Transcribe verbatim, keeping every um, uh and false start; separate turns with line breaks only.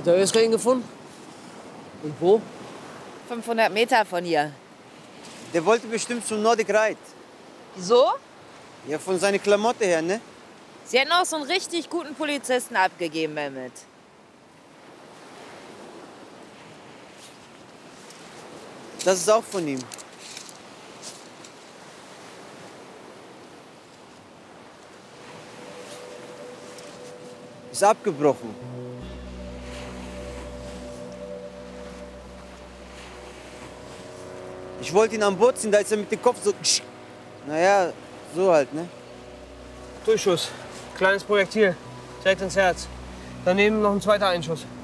Hat der Özkan ihn gefunden? Und wo?
fünfhundert Meter von hier.
Der wollte bestimmt zum Nordic Ride.
Wieso?
Ja, von seiner Klamotte her, ne?
Sie hätten auch so einen richtig guten Polizisten abgegeben, Mehmet.
Das ist auch von ihm. Ist abgebrochen. Ich wollte ihn an Bord ziehen, da ist er mit dem Kopf so... Naja, so halt, ne?
Durchschuss. Kleines Projektil. Direkt ins Herz. Daneben noch ein zweiter Einschuss.